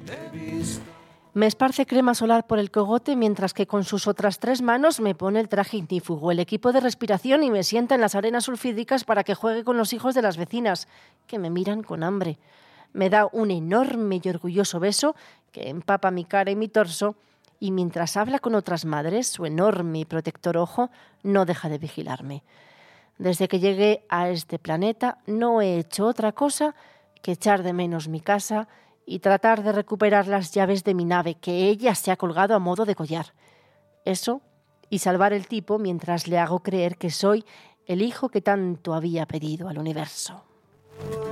Me esparce crema solar por el cogote mientras que con sus otras 3 manos me pone el traje ignífugo, el equipo de respiración y me sienta en las arenas sulfídricas para que juegue con los hijos de las vecinas, que me miran con hambre. Me da un enorme y orgulloso beso que empapa mi cara y mi torso y mientras habla con otras madres, su enorme y protector ojo no deja de vigilarme. Desde que llegué a este planeta no he hecho otra cosa que echar de menos mi casa y tratar de recuperar las llaves de mi nave que ella se ha colgado a modo de collar. Eso y salvar el tipo mientras le hago creer que soy el hijo que tanto había pedido al universo.